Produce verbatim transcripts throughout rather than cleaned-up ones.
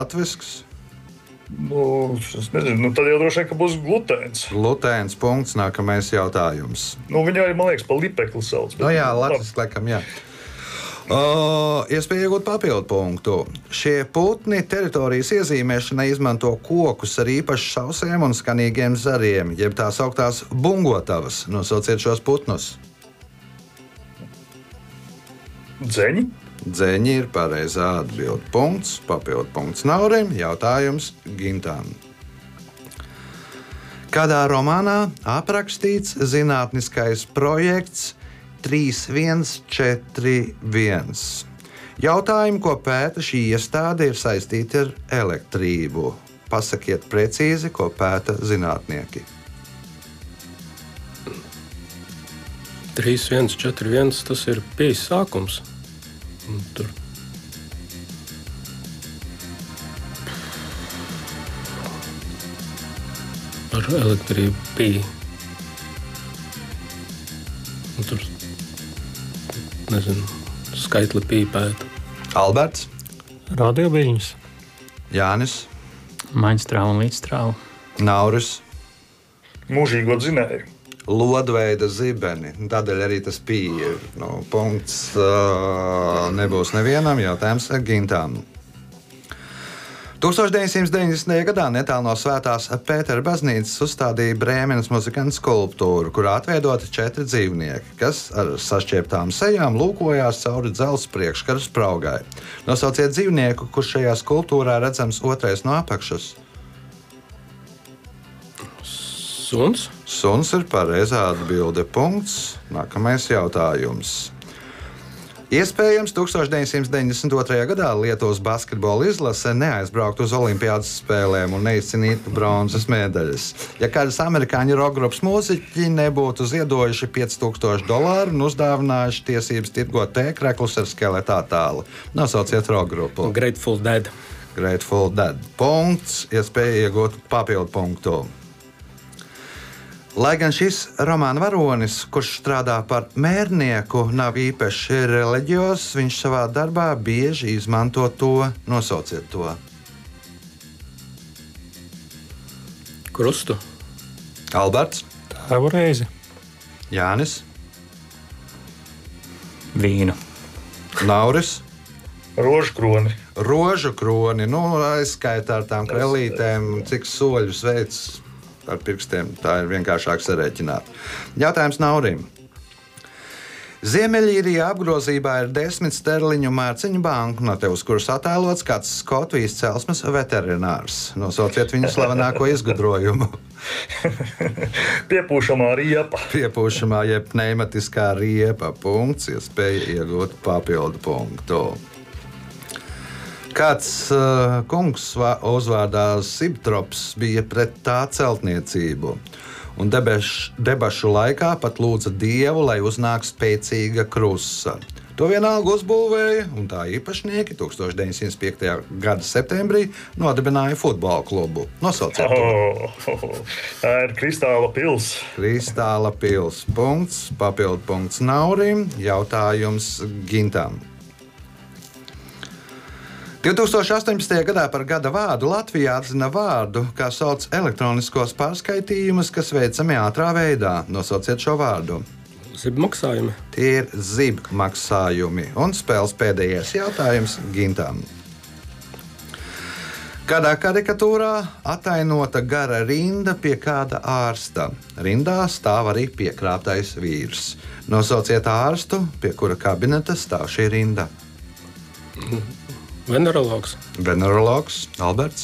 Latvisks. Nu, es nezinu, nu, tad jau droši vien, ka būs glutēns. Glutēns punkts, nākamais jautājums. Nu, viņu arī, man liekas, pa lipekli sauc. Nu jā, latviski laikam, jā. Uh, iespēja iegūt papildu punktu. Šie putni teritorijas iezīmēšanai izmanto kokus ar īpaši sausiem un skanīgiem zariem, jeb tās augtās bungotavas. Nosauciet šos putnus. Dzeņi? Dzeņi ir pareizā atbilde. Punkts, papildu punkts Naurim, jautājums Gintam. Kādā romānā aprakstīts zinātniskais projekts trīs viens četri viens? Jautājumi, ko pēta šī iestāde, ir saistīti ar elektrību. Pasakiet precīzi, ko pēta zinātnieki. trīs viens četri viens, tas ir pijas sākums. Tur. Ar elektrību pija. Tur, nezinu, skaitli pija pēta. Alberts, Radioviļņas, Jānis, maņstrāva un līdzstrāva, Nauris, Mūžīgo dzinēju. lodveida zibeni. Tādēļ arī tas pīja ir. Nu, punkts uh, nebūs nevienam, jautājums Gintam. tūkstoš deviņsimt deviņdesmitajā gadā netālu no Svētās Pētera baznīcas uzstādīja Brēmenes muzikantu skulptūru, kurā atveidoti četri dzīvnieki, kas ar sašķieptām sejām lūkojās cauri dzelzs priekškara spraugai. Nosauciet dzīvnieku, kurš šajā skulptūrā redzams otrais no apakšas. Suns? Suns ir pareizā atbilde. Punkts. Nākamais jautājums. Iespējams, tūkstoš deviņsimt deviņdesmit otrajā gadā Lietuvas basketbola izlase neaizbrauktu uz Olimpiādas spēlēm un neizcīnītu bronzas medaļas, ja kādas amerikāņu rockgrupas mūziķi nebūtu ziedojuši pieci tūkstoši dolāru un uzdāvinājuši tiesības tirgot tēkreklus ar skeleta attēlu. Nosauciet rockgrupu. Grateful Dead. Grateful Dead. Punkts. Iespēja iegūt papildu punktu. Lai gan šis romāna varonis, kurš strādā par mērnieku, nav īpaši reliģios, viņš savā darbā bieži izmanto to. Nosauciet to. Krustu. Alberts, tēvu reizi, Jānis, vīnu, Nauris, Rožu kroni. rožu kroni. Nu, aizskaitā ar tām krellītēm, cik soļus veids ar pirkstiem. Tā ir vienkāršāk sarēķināt. Jautājums Naurim. Ziemeļīrijā apgrozībā ir desmit sterliņu mārciņu banknote, uz kuras attēlots kāds skotu izcelsmes veterinārs. Nosauciet viņu slavenāko izgudrojumu. Piepūšamā riepa. Piepūšamā jeb pneimatiskā riepa. Punkts. Iespēja iegūt papildu punktu. Kāds uh, kungs uzvārdā Sibtrops bija pret tā celtniecību, un debeš, debašu laikā pat lūdza Dievu, lai uznāk spēcīga krusa. To vienalga uzbūvēja, un tā īpašnieki tūkstoš deviņsimt piektajā gada septembrī nodibināja futbola klubu. Nosauciet to. Oh, oh, oh. Tā ir Kristāla pils. Kristāla pils. Punkts. Papildu punkts Naurim. Jautājums Gintam. divtūkstoš astoņpadsmitajā gadā par gada vārdu Latvijā atzina vārdu, kā sauc elektroniskos pārskaitījumus, kas veicami ātrā veidā. Nosauciet šo vārdu. Zibmaksājumi. Tie ir zibmaksājumi. Un spēles pēdējais jautājums Gintam. Kādā karikatūrā atainota gara rinda pie kāda ārsta. Rindā stāv arī piekrāptais vīrs. Nosauciet ārstu, pie kura kabineta stāv šī rinda. Venerologs. Venerologs Alberts.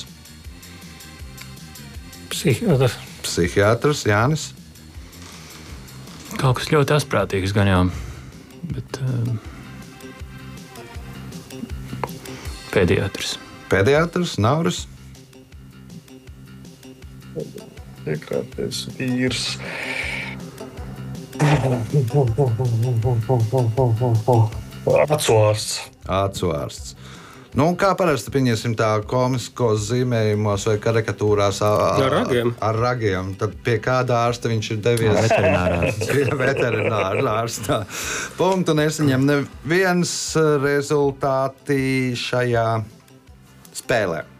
psihiatrs. Psihiatrs Jānis. Kaut kas ļoti asprātīgs gan jau, bet um, pēdiatrs. Pēdiatrs Nauris. Piekrāptais vīrs. Acuārsts. Acuārsts. Nu, kā parasti pieņemsim tā komiskos zīmējumos vai karikatūrās ar ragiem. Ar ragiem. Tad pie kāda ārsta viņš ir devies? Veterinārārsts. Pie veterinārārsta. Punktu nesaņem neviens rezultāti šajā spēlē.